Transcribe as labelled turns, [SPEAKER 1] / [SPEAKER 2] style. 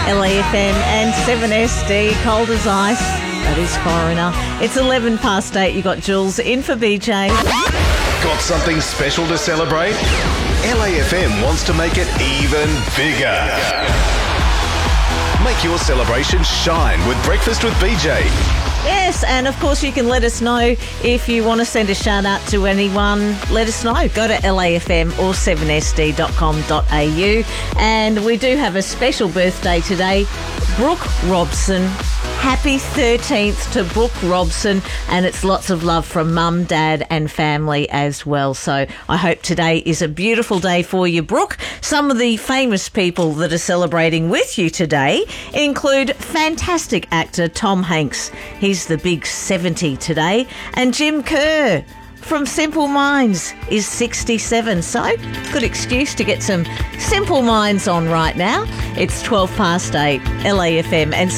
[SPEAKER 1] LAFM and 7SD, cold as ice. That is Foreigner. It's 11 past 8. You got Jules in for BJ.
[SPEAKER 2] Got something special to celebrate? LAFM wants to make it even bigger. Make your celebration shine with Breakfast with BJ.
[SPEAKER 1] Yes, and of course you can let us know if you want to send a shout out to anyone. Let us know. Go to LAFM or 7sd.com.au. And we do have a special birthday today. Brooke Robson. Happy 13th to Brooke Robson, and it's lots of love from Mum, Dad and family as well. So I hope today is a beautiful day for you, Brooke. Some of the famous people that are celebrating with you today include fantastic actor Tom Hanks. He's the big 70 today. And Jim Kerr from Simple Minds is 67. So good excuse to get some Simple Minds on right now. It's 12 past 8, LAFM and